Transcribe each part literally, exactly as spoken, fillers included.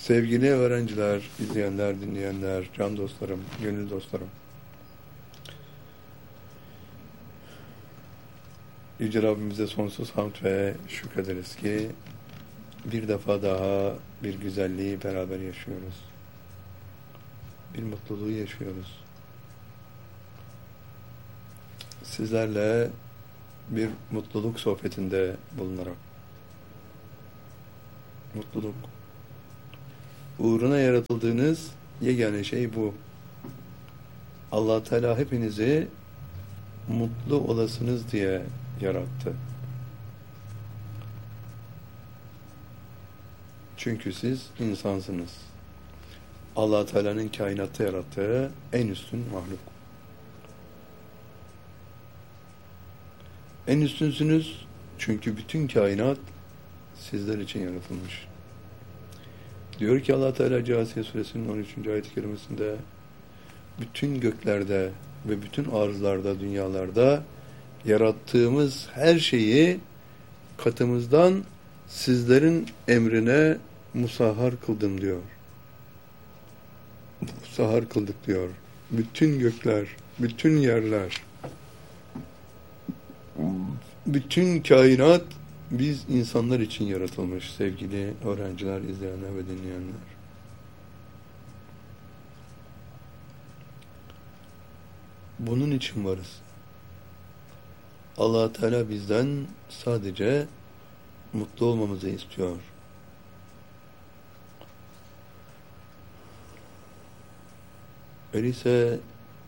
Sevgili öğrenciler, izleyenler, dinleyenler, can dostlarım, gönül dostlarım. Yüce Rabbimize sonsuz hamd ve şükrederiz ki bir defa daha bir güzelliği beraber yaşıyoruz. Bir mutluluğu yaşıyoruz. Sizlerle bir mutluluk sohbetinde bulunarak. Mutluluk. Uğruna yaratıldığınız yegane şey bu. Allah Teala hepinizi mutlu olasınız diye yarattı. Çünkü siz insansınız. Allah Teala'nın kainatta yarattığı en üstün mahluk. En üstünsünüz çünkü bütün kainat sizler için yaratılmış. Diyor ki Allah Teala Câsiye Suresinin on üçüncü ayet-i kerimesinde, bütün göklerde ve bütün arzlarda, dünyalarda yarattığımız her şeyi katımızdan sizlerin emrine musahhar kıldım diyor. Musahhar kıldık diyor. Bütün gökler, bütün yerler, bütün kainat biz insanlar için yaratılmış sevgili öğrenciler, izleyenler ve dinleyenler. Bunun için varız. Allah Teala bizden sadece mutlu olmamızı istiyor. Öyleyse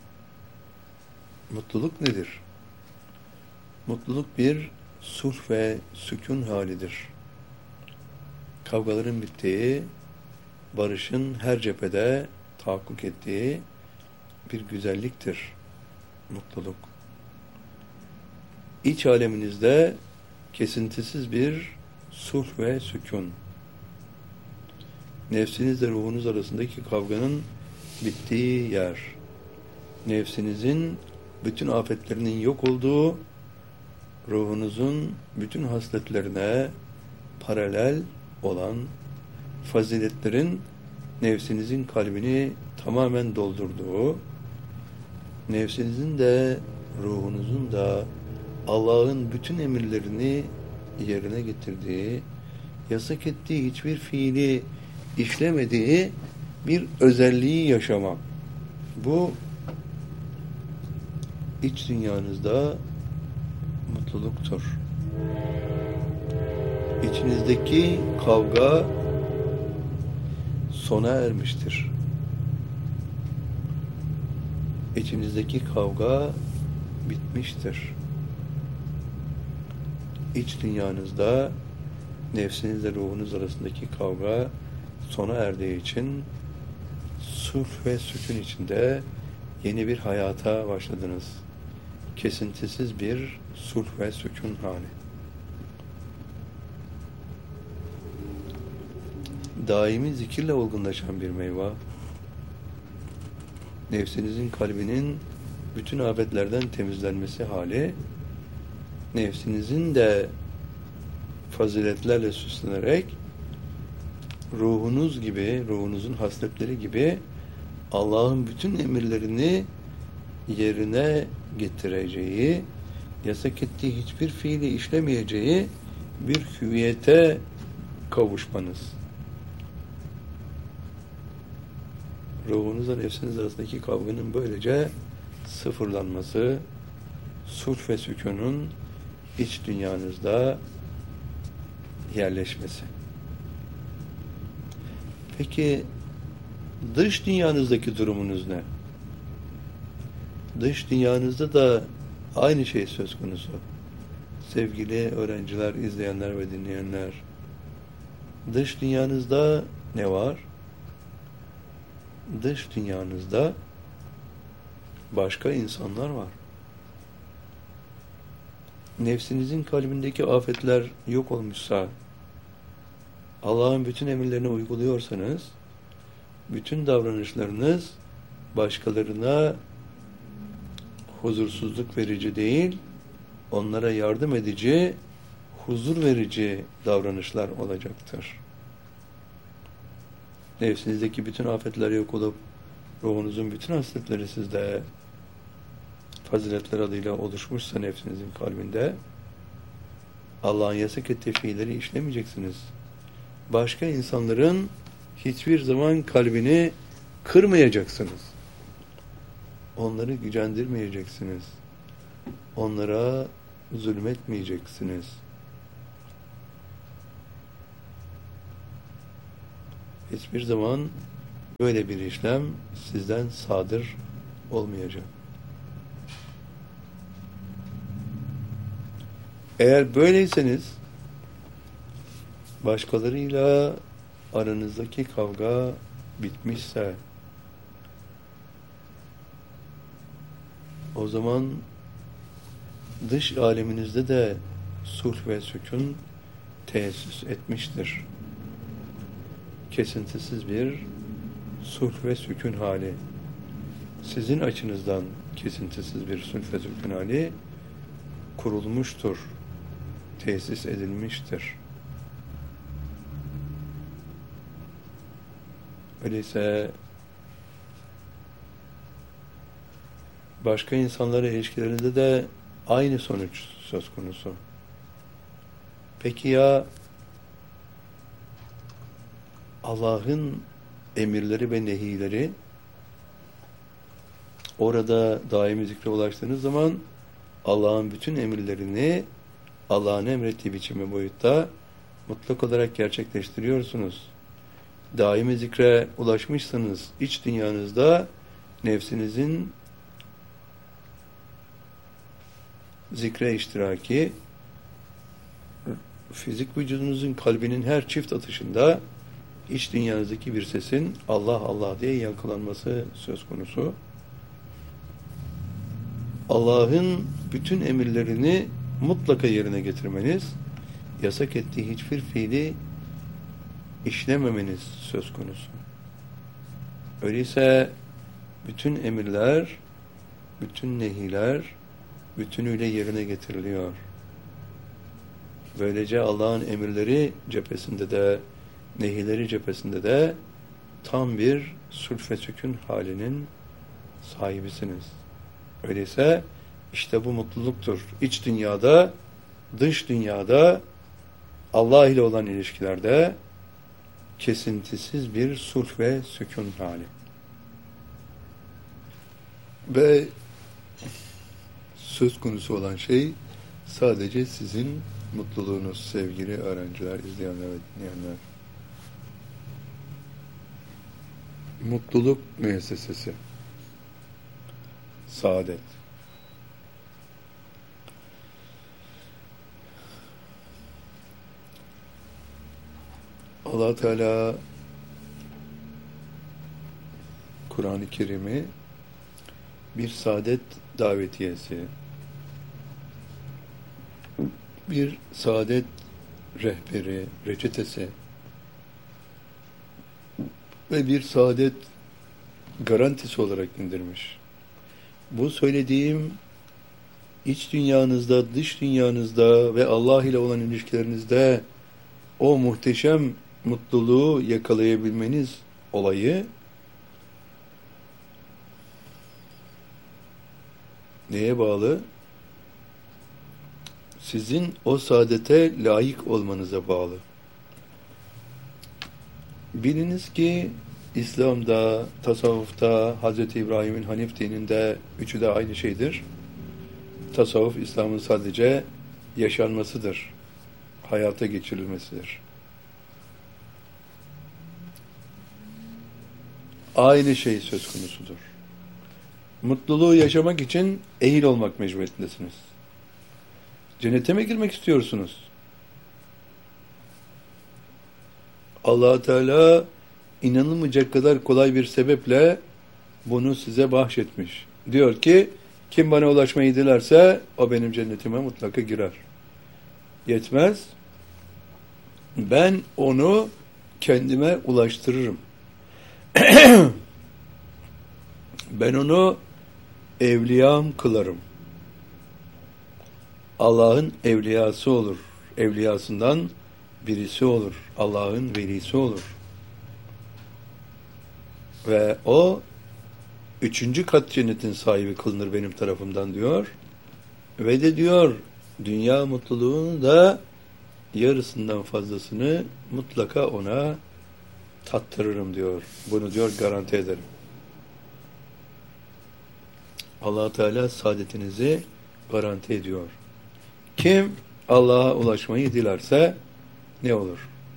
mutluluk nedir? Mutluluk bir sulh ve sükun halidir. Kavgaların bittiği, barışın her cephede tahakkuk ettiği bir güzelliktir mutluluk. İç aleminizde kesintisiz bir sulh ve sükun. Nefsinizle ruhunuz arasındaki kavganın bittiği yer. Nefsinizin bütün afetlerinin yok olduğu, ruhunuzun bütün hasletlerine paralel olan faziletlerin nefsinizin kalbini tamamen doldurduğu, nefsinizin de ruhunuzun da Allah'ın bütün emirlerini yerine getirdiği, yasak ettiği hiçbir fiili işlemediği bir özelliği yaşamak. Bu iç dünyanızda mutluluktur. İçinizdeki kavga sona ermiştir. İçinizdeki kavga bitmiştir. İç dünyanızda nefsinizle ruhunuz arasındaki kavga sona erdiği için sulh ve sükun içinde yeni bir hayata başladınız. Kesintisiz bir sulh ve sükun hali. Daimi zikirle olgunlaşan bir meyve, nefsinizin kalbinin bütün afetlerden temizlenmesi hali, nefsinizin de faziletlerle süslenerek ruhunuz gibi, ruhunuzun hasletleri gibi Allah'ın bütün emirlerini yerine getireceği, yasak ettiği hiçbir fiili işlemeyeceği bir hüviyete kavuşmanız. Ruhunuzla nefsiniz arasındaki kavganın böylece sıfırlanması, sulh ve sükunun iç dünyanızda yerleşmesi. Peki dış dünyanızdaki durumunuz ne? Dış dünyanızda da aynı şey söz konusu. Sevgili öğrenciler, izleyenler ve dinleyenler, dış dünyanızda ne var? Dış dünyanızda başka insanlar var. Nefsinizin kalbindeki afetler yok olmuşsa, Allah'ın bütün emirlerini uyguluyorsanız, bütün davranışlarınız başkalarına huzursuzluk verici değil, onlara yardım edici, huzur verici davranışlar olacaktır. nefsinizdeki bütün afetler yok olup ruhunuzun bütün hasletleri sizde faziletler adıyla oluşmuşsa nefsinizin kalbinde, Allah'ın yasak ettiği fiilleri işlemeyeceksiniz. Başka insanların hiçbir zaman kalbini kırmayacaksınız. Onları gücendirmeyeceksiniz. Onlara zulmetmeyeceksiniz. Hiçbir zaman böyle bir işlem sizden sadır olmayacak. Eğer böyleyseniz başkalarıyla aranızdaki kavga bitmişse o zaman dış aleminizde de sulh ve sükun tesis etmiştir. Kesintisiz bir sulh ve sükun hali. Sizin açınızdan kesintisiz bir sulh ve sükun hali kurulmuştur, tesis edilmiştir. Öyleyse başka insanlarla ilişkilerinde de aynı sonuç söz konusu. Peki ya Allah'ın emirleri ve nehileri orada daimi zikre ulaştığınız zaman Allah'ın bütün emirlerini Allah'ın emrettiği biçimi boyutta mutlak olarak gerçekleştiriyorsunuz. Daimi zikre ulaşmışsanız iç dünyanızda nefsinizin zikre iştiraki, fizik vücudunuzun kalbinin her çift atışında iç dünyanızdaki bir sesin Allah Allah diye yankılanması söz konusu. Allah'ın bütün emirlerini mutlaka yerine getirmeniz, yasak ettiği hiçbir fiili işlememeniz söz konusu. Öyleyse bütün emirler, bütün nehiler bütünüyle yerine getiriliyor. Böylece Allah'ın emirleri cephesinde de, nehileri cephesinde de tam bir sulh ve sükun halinin sahibisiniz. Öyleyse işte bu mutluluktur. İç dünyada, dış dünyada, Allah ile olan ilişkilerde kesintisiz bir sulh ve sükun hali. Ve söz konusu olan şey sadece sizin mutluluğunuz sevgili öğrenciler, izleyenler ve dinleyenler. Mutluluk müessesesi. Saadet. Allah Teala Kur'an-ı Kerim'i bir saadet davetiyesi, bir saadet rehberi, reçetesi ve bir saadet garantisi olarak indirmiş. Bu söylediğim iç dünyanızda, dış dünyanızda ve Allah ile olan ilişkilerinizde o muhteşem mutluluğu yakalayabilmeniz olayı neye bağlı? Sizin o saadete layık olmanıza bağlı. Biliniz ki İslam'da, tasavvufta, Hazreti İbrahim'in Hanif dininde üçü de aynı şeydir. Tasavvuf, İslam'ın sadece yaşanmasıdır. Hayata geçirilmesidir. Aynı şey söz konusudur. Mutluluğu yaşamak için ehil olmak mecburiyetindesiniz. Cennete mi girmek istiyorsunuz? Allah Teala inanılmayacak kadar kolay bir sebeple bunu size bahşetmiş. Diyor ki, kim bana ulaşmayı dilerse o benim cennetime mutlaka girer. Yetmez. Ben onu kendime ulaştırırım. Ben onu evliyam kılarım. Allah'ın evliyası olur. Evliyasından birisi olur. Allah'ın velisi olur. Ve o üçüncü kat cennetin sahibi kılınır benim tarafımdan diyor. Ve de diyor dünya mutluluğunu da yarısından fazlasını mutlaka ona tattırırım diyor. Bunu diyor garanti ederim. Allah Teala saadetinizi garanti ediyor. Kim Allah'a ulaşmayı dilerse ne olur?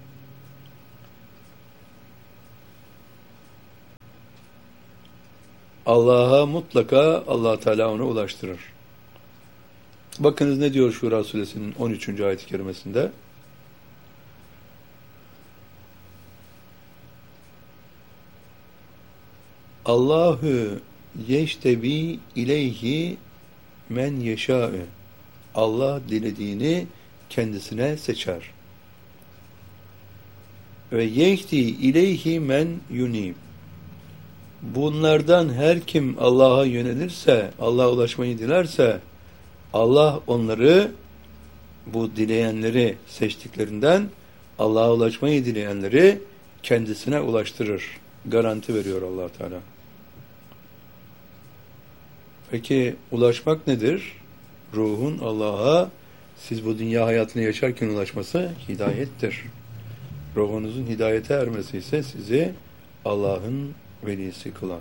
Allah'a mutlaka Allah Teala onu ulaştırır. Bakınız ne diyor Şura suresinin on üçüncü ayet-i kerimesinde? Allahu yeştebi ileyhi men yeşâ'ü. Allah dilediğini kendisine seçer. Ve yehdi ileyhi men yunib. Bunlardan her kim Allah'a yönelirse, Allah'a ulaşmayı dilerse, Allah onları, bu dileyenleri seçtiklerinden Allah'a ulaşmayı dileyenleri kendisine ulaştırır. Garanti veriyor Allah Teala. Peki ulaşmak nedir? Ruhun Allah'a siz bu dünya hayatını yaşarken ulaşması hidayettir. Ruhunuzun hidayete ermesi ise sizi Allah'ın velisi kılar.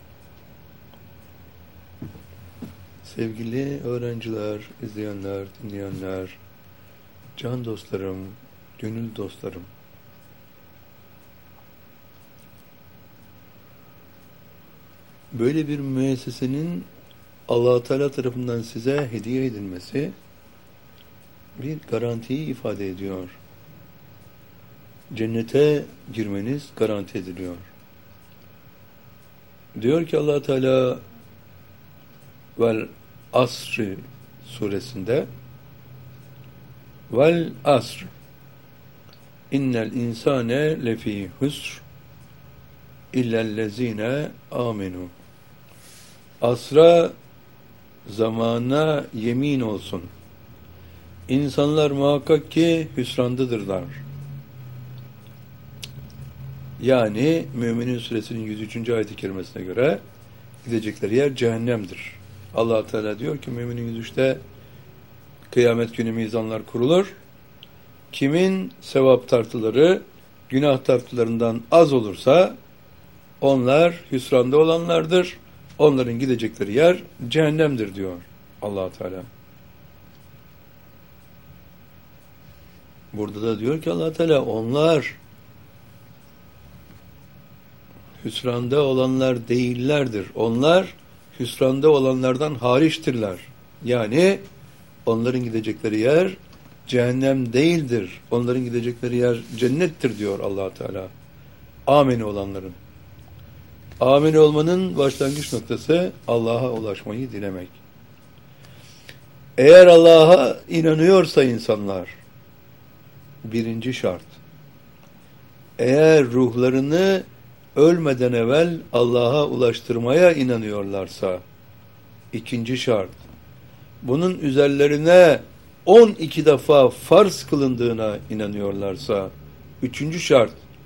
Sevgili öğrenciler, izleyenler, dinleyenler, can dostlarım, gönül dostlarım, böyle bir müessesenin Allah Teala tarafından size hediye edilmesi bir garantiyi ifade ediyor. Cennete girmeniz garanti ediliyor. Diyor ki Allah Teala vel asr suresinde vel asr innel insane lefî husr illellezine amenu. Asra, zamana yemin olsun. İnsanlar muhakkak ki hüsrandadırlar. Yani Müminin suresinin yüz üçüncü ayet-i kerimesine göre gidecekleri yer cehennemdir. Allah Teala diyor ki Müminin yüz üçte kıyamet günü mizanlar kurulur. Kimin sevap tartıları günah tartılarından az olursa onlar hüsranda olanlardır. Onların gidecekleri yer cehennemdir diyor Allah Teala. Burada da diyor ki Allah Teala onlar hüsranda olanlar değillerdir. Onlar hüsranda olanlardan hariçtirler. Yani onların gidecekleri yer cehennem değildir. Onların gidecekleri yer cennettir diyor Allah Teala. Amin olanların. Amin olmanın başlangıç noktası Allah'a ulaşmayı dilemek. Eğer Allah'a inanıyorsa insanlar, birinci şart, eğer ruhlarını ölmeden evvel Allah'a ulaştırmaya inanıyorlarsa, ikinci şart, bunun üzerlerine on iki defa farz kılındığına inanıyorlarsa, üçüncü şart,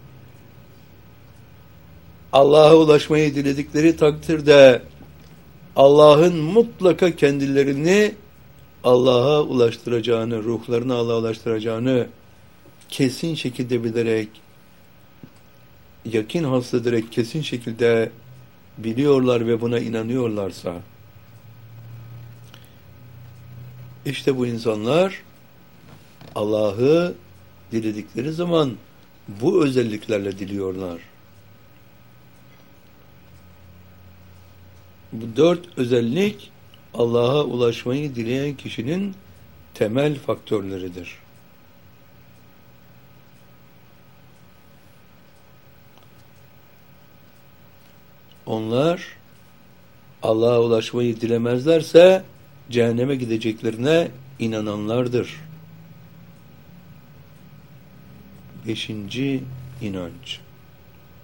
Allah'a ulaşmayı diledikleri takdirde Allah'ın mutlaka kendilerini Allah'a ulaştıracağını, ruhlarını Allah'a ulaştıracağını kesin şekilde bilerek, yakin haslederek kesin şekilde biliyorlar ve buna inanıyorlarsa, işte bu insanlar Allah'ı diledikleri zaman bu özelliklerle diliyorlar. Bu dört özellik Allah'a ulaşmayı dileyen kişinin temel faktörleridir. Onlar Allah'a ulaşmayı dilemezlerse cehenneme gideceklerine inananlardır. Beşinci inanç.